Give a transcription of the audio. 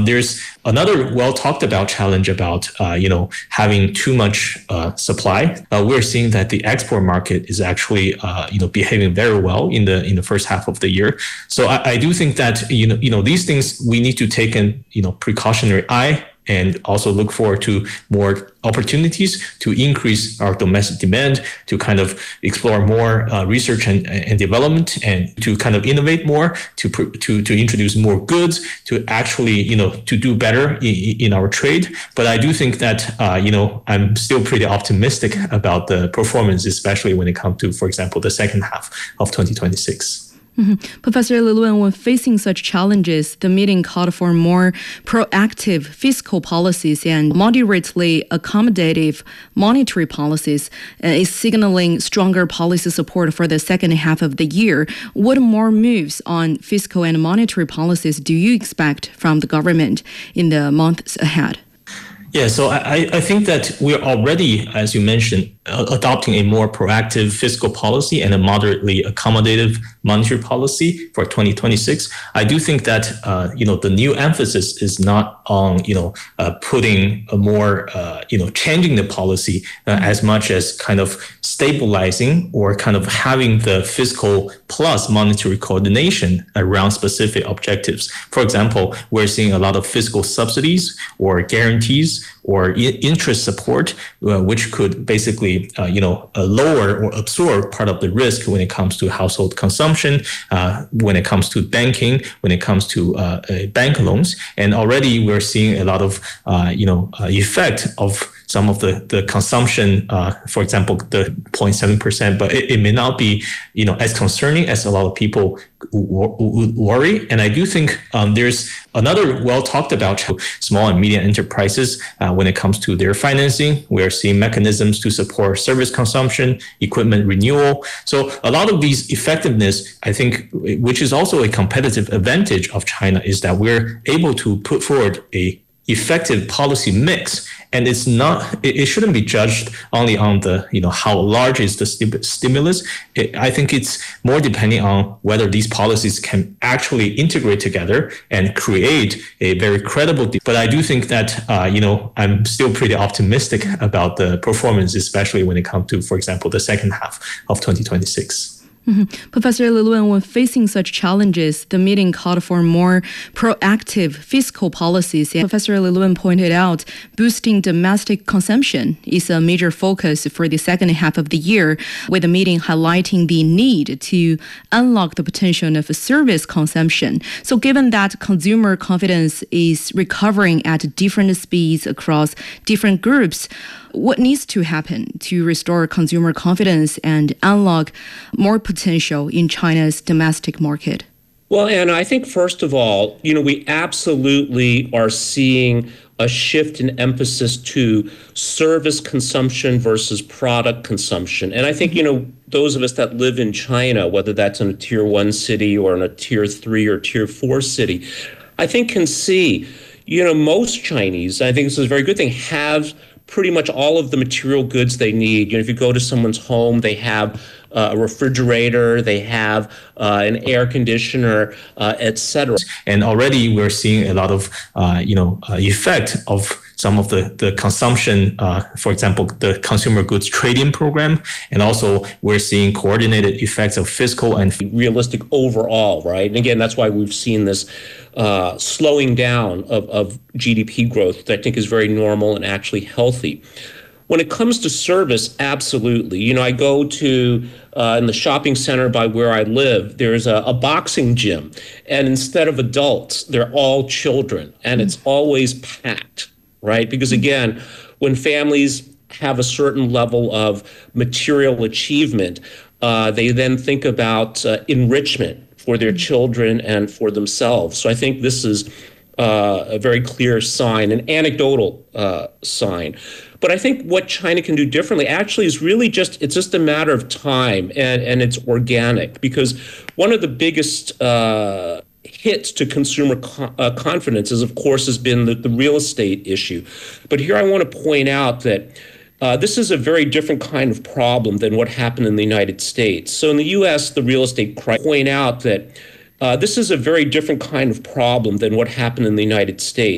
there's another well talked about challenge about having too much supply. We're seeing that the export market is actually behaving very well in the first half of the year. So I do think that these things we need to take in precautionary eye, and also look forward to more opportunities to increase our domestic demand, to kind of explore more research and development, and to kind of innovate more, to introduce more goods, to actually to do better in our trade. But I do think that I'm still pretty optimistic about the performance, especially when it comes to, for example, the second half of 2026. Professor Li Lun, when facing such challenges, the meeting called for more proactive fiscal policies and moderately accommodative monetary policies, is signaling stronger policy support for the second half of the year. What more moves on fiscal and monetary policies do you expect from the government in the months ahead? Yeah, so I think that we're already, as you mentioned, adopting a more proactive fiscal policy and a moderately accommodative monetary policy for 2026. I do think that the new emphasis is not on putting a more changing the policy as much as kind of stabilizing or kind of having the fiscal plus monetary coordination around specific objectives. For example, we're seeing a lot of fiscal subsidies or guarantees or interest support, which could basically lower or absorb part of the risk when it comes to household consumption, when it comes to banking, when it comes to bank loans. And already we're seeing a lot of effect of some of the consumption, for example, the 0.7%, but it may not be as concerning as a lot of people would worry. And I do think there's another well talked about small and medium enterprises when it comes to their financing. We're seeing mechanisms to support service consumption, equipment renewal. So a lot of these effectiveness, I think, which is also a competitive advantage of China, is that we're able to put forward a effective policy mix, and it shouldn't be judged only on the how large is the stimulus. I think it's more depending on whether these policies can actually integrate together and create a very credible. But I do think that I'm still pretty optimistic about the performance, especially when it comes to, for example, the second half of 2026. Professor Li Lun, when facing such challenges, the meeting called for more proactive fiscal policies. And Professor Li Lun pointed out boosting domestic consumption is a major focus for the second half of the year, with the meeting highlighting the need to unlock the potential of service consumption. So given that consumer confidence is recovering at different speeds across different groups, what needs to happen to restore consumer confidence and unlock more potential in China's domestic market? Well, Anna, I think first of all, we absolutely are seeing a shift in emphasis to service consumption versus product consumption. And I think, those of us that live in China, whether that's in a tier 1 city or in a tier 3 or tier 4 city, I think can see, most Chinese, I think this is a very good thing, have pretty much all of the material goods they need. If you go to someone's home, they have a refrigerator, they have an air conditioner, etc. And already we're seeing a lot of effect of some of the consumption, for example, the consumer goods trade-in program, and also we're seeing coordinated effects of fiscal and realistic overall, right? And again, that's why we've seen this slowing down of GDP growth that I think is very normal and actually healthy. When it comes to service, absolutely. I go to, in the shopping center by where I live, there's a boxing gym. And instead of adults, they're all children. And it's always packed, right? Because again, when families have a certain level of material achievement, they then think about enrichment for their children and for themselves. So I think this is a very clear sign, an anecdotal sign. But I think what China can do differently actually is really it's just a matter of time, and it's organic, because one of the biggest hits to consumer confidence is, of course, has been the real estate issue. But here I want to point out that this is a very different kind of problem than what happened in the United States. So in the U.S., the real estate crisis, point out that this is a very different kind of problem than what happened in the United States.